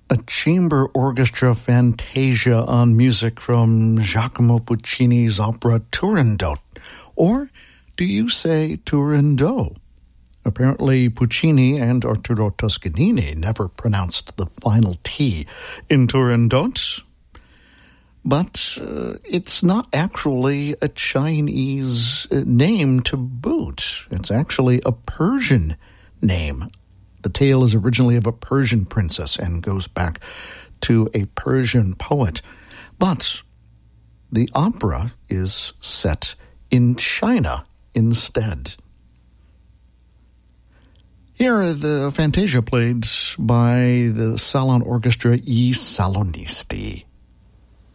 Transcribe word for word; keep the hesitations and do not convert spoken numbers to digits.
A chamber orchestra fantasia on music from Giacomo Puccini's opera Turandot. Or do you say Turandot? Apparently, Puccini and Arturo Toscanini never pronounced the final T in Turandot. But uh, it's not actually a Chinese name to boot. It's actually a Persian name. The tale is originally of a Persian princess and goes back to a Persian poet. But the opera is set in China instead. Here, the Fantasia played by the Salon Orchestra I Salonisti.